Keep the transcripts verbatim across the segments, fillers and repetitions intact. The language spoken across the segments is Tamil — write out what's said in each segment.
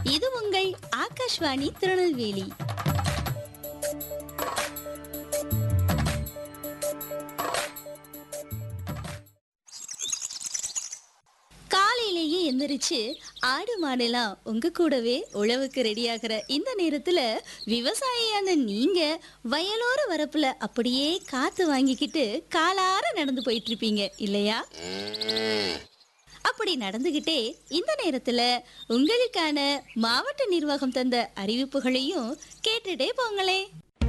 இது உங்கள் ஆகாஷ்வாணி திருநெல்வேலி. காலையிலேயே எந்திரிச்சு ஆடு மாடெல்லாம் உங்க கூடவே உழவுக்கு ரெடியாகிற இந்த நேரத்துல விவசாயியான நீங்க வயலோர வரப்புல அப்படியே காத்து வாங்கிக்கிட்டு காலார நடந்து போயிட்டு இருப்பீங்க இல்லையா? அப்படி நடந்துகிட்டே இந்த நேரத்துல உங்களுக்கான மாவட்ட நிர்வாகம் தந்த அறிவிப்புகளையும் கேட்டுட்டே போங்களே.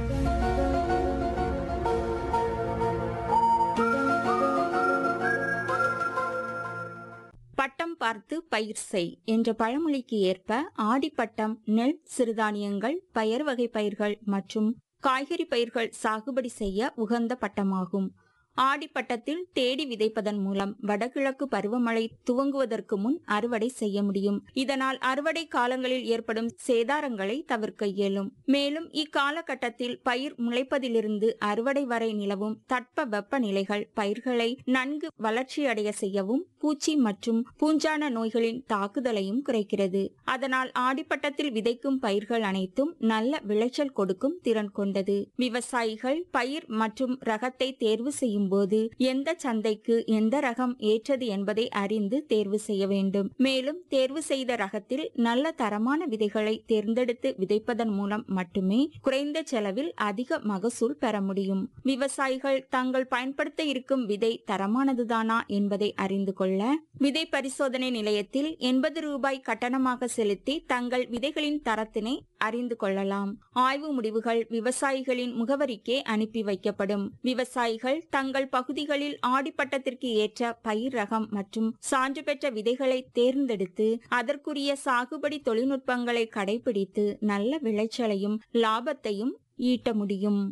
பட்டம் பார்த்து பயிர் செய் என்ற பழமொழிக்கு ஏற்ப ஆடிப்பட்டம் நெல், சிறுதானியங்கள், பயறு வகை பயிர்கள் மற்றும் காய்கறி பயிர்கள் சாகுபடி செய்ய உகந்த பட்டமாகும். ஆடிப்பட்டத்தில் தேடி விதைப்பதன் மூலம் வடகிழக்கு பருவமழை துவங்குவதற்கு முன் அறுவடை செய்ய முடியும். இதனால் அறுவடை காலங்களில் ஏற்படும் சேதாரங்களை தவிர்க்க இயலும். மேலும் இக்காலகட்டத்தில் பயிர் முளைப்பதிலிருந்து அறுவடை வரை நிலவும் தட்ப வெப்ப நிலைகள் பயிர்களை நன்கு வளர்ச்சியடைய செய்யவும் பூச்சி மற்றும் பூஞ்சான நோய்களின் தாக்குதலையும் குறைக்கிறது. அதனால் ஆடிப்பட்டத்தில் விதைக்கும் பயிர்கள் அனைத்தும் நல்ல விளைச்சல் கொடுக்கும் திறன் கொண்டது. விவசாயிகள் பயிர் மற்றும் ரகத்தை தேர்வு செய்யும் போது எந்த சந்தைக்கு எந்த ரகம் ஏற்றது என்பதை அறிந்து தேர்வு செய்ய வேண்டும். மேலும் தேர்வு செய்த ரகத்தில் நல்ல தரமான விதைகளை தேர்ந்தெடுத்து விதைப்பதன் மூலம் மட்டுமே குறைந்த செலவில் அதிக மகசூல் பெற முடியும். விவசாயிகள் தாங்கள் பயன்படுத்த இருக்கும் விதை தரமானதுதானா என்பதை அறிந்து கொள்ள விதை பரிசோதனை நிலையத்தில் எண்பது ரூபாய் கட்டணமாக செலுத்தி தங்கள் விதைகளின் தரத்தினை அறிந்து கொள்ளலாம். ஆய்வு முடிவுகள் விவசாயிகளின் முகவரிக்கே அனுப்பி வைக்கப்படும். விவசாயிகள் தங்கள் பகுதிகளில் ஆடிப்பட்டத்திற்கு ஏற்ற பயிர் ரகம் மற்றும் சான்று பெற்ற விதைகளை தேர்ந்தெடுத்து அதற்குரிய சாகுபடி தொழில்நுட்பங்களை கடைபிடித்து நல்ல விளைச்சலையும் லாபத்தையும் ஈட்ட முடியும்.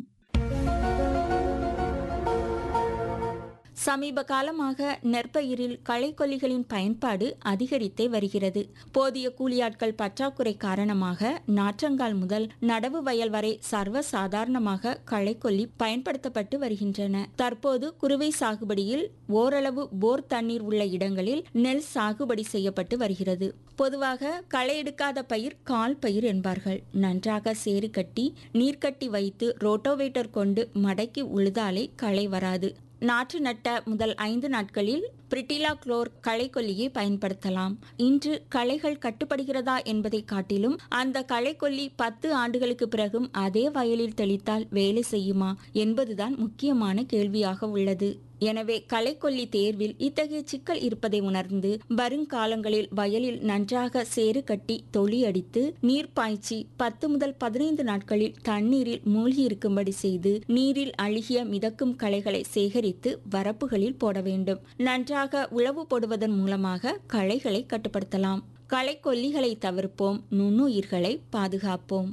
சமீப காலமாக நெற்பயிரில் களைக்கொல்லிகளின் பயன்பாடு அதிகரித்தே வருகிறது. போதிய கூலியாட்கள் பற்றாக்குறை காரணமாக நாற்றங்கால் முதல் நடவு வயல் வரை சர்வ சாதாரணமாக களைக்கொல்லி பயன்படுத்தப்பட்டு வருகின்றன. தற்போது குறுவை சாகுபடியில் ஓரளவு போர் தண்ணீர் உள்ள இடங்களில் நெல் சாகுபடி செய்யப்பட்டு வருகிறது. பொதுவாக களை எடுக்காத பயிர் கால் பயிர் என்பார்கள். நன்றாக சேறு கட்டி நீர் கட்டி வைத்து ரோட்டோவேட்டர் கொண்டு மடக்கி உழுதாலே களை வராது. நாற்று நட்ட முதல் ஐந்து நாட்களில் பிரிட்டிலா குளோர் களைக்கொல்லியை பயன்படுத்தலாம். இன்று களைகள் கட்டுப்படுகிறதா என்பதை காட்டிலும் அந்த களைக்கொல்லி பத்து ஆண்டுகளுக்கு பிறகும் அதே வயலில் தெளித்தால் வேலை செய்யுமா என்பதுதான் முக்கியமான கேள்வியாக உள்ளது. எனவே களைக்கொல்லி தேர்வில் இத்தகைய சிக்கல் இருப்பதை உணர்ந்து வருங்காலங்களில் வயலில் நன்றாக சேறு கட்டி தொளி அடித்து நீர் பாய்ச்சி பத்து முதல் பதினைந்து நாட்களில் தண்ணீரில் மூழ்கி இருக்கும்படி செய்து நீரில் அழுகிய மிதக்கும் களைகளை சேகரித்து வரப்புகளில் போட வேண்டும். நன்றாக உழவு போடுவதன் மூலமாக களைகளை கட்டுப்படுத்தலாம். களைக்கொல்லிகளை தவிர்ப்போம், நுண்ணுயிர்களை பாதுகாப்போம்.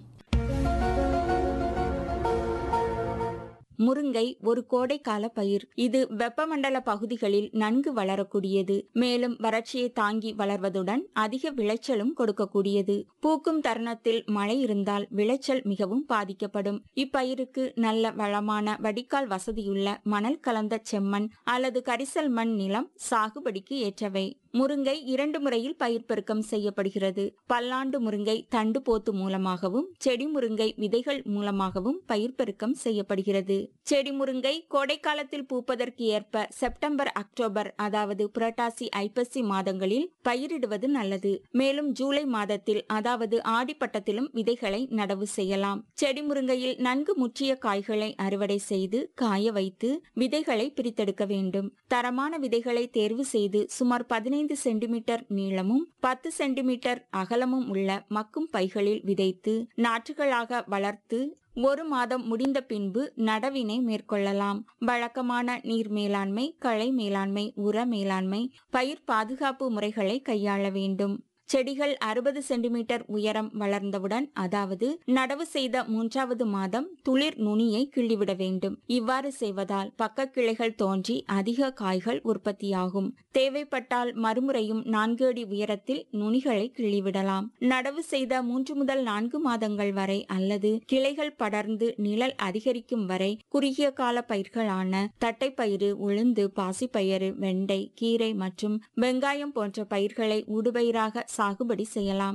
முருங்கை ஒரு கோடைக்கால பயிர். இது வெப்பமண்டல பகுதிகளில் நன்கு வளரக்கூடியது. மேலும் வறட்சியை தாங்கி வளர்வதுடன் அதிக விளைச்சலும் கொடுக்கக்கூடியது. பூக்கும் தருணத்தில் மழை இருந்தால் விளைச்சல் மிகவும் பாதிக்கப்படும். இப்பயிருக்கு நல்ல வளமான வடிகால் வசதியுள்ள மணல் கலந்த செம்மண் அல்லது கரிசல் மண் நிலம் சாகுபடிக்கு ஏற்றவை. முருங்கை இரண்டு முறையில் பயிர் பெருக்கம் செய்யப்படுகிறது. பல்லாண்டு முருங்கை தண்டு போத்து மூலமாகவும் செடி முருங்கை விதைகள் மூலமாகவும் பயிர் பெருக்கம் செய்யப்படுகிறது. செடி முருங்கை கோடைக்காலத்தில் பூப்பதற்கு ஏற்ப செப்டம்பர் அக்டோபர் அதாவது புரட்டாசி ஐப்பசி மாதங்களில் பயிரிடுவது நல்லது. மேலும் ஜூலை மாதத்தில் அதாவது ஆடிப்பட்டத்திலும் விதைகளை நடவு செய்யலாம். செடி முருங்கையில் நன்கு முற்றிய காய்களை அறுவடை செய்து காய வைத்து விதைகளை பிரித்தெடுக்க வேண்டும். தரமான விதைகளை தேர்வு செய்து சுமார் பதினைந்து சென்டிமீட்டர் நீளமும் பத்து சென்டிமீட்டர் அகலமும் உள்ள மக்கும் பைகளில் விதைத்து நாற்றுகளாக வளர்த்து ஒரு மாதம் முடிந்த பின்பு நடவினை மேற்கொள்ளலாம். வழக்கமான நீர் மேலாண்மை, களை மேலாண்மை, உர மேலாண்மை, பயிர் பாதுகாப்பு முறைகளை கையாள வேண்டும். செடிகள் அறுபது சென்டிமீட்டர் உயரம் வளர்ந்தவுடன் அதாவது நடவு செய்த மூன்றாவது மாதம் துளிர் நுனியை கிள்ளிவிட வேண்டும். இவ்வாறு செய்வதால் பக்க கிளைகள் தோன்றி அதிக காய்கள் உற்பத்தியாகும். தேவைப்பட்டால் மறுமுறையும் நான்கு அடி உயரத்தில் நுனிகளை கிள்ளிவிடலாம். நடவு செய்த மூன்று முதல் நான்கு மாதங்கள் வரை அல்லது கிளைகள் படர்ந்து நிழல் அதிகரிக்கும் வரை குறுகிய கால பயிர்களான தட்டைப்பயிறு, உளுந்து, பாசிப்பயிறு, வெண்டை, கீரை மற்றும் வெங்காயம் போன்ற பயிர்களை ஊடுபயிராக சாகுபடி செய்யலாம்.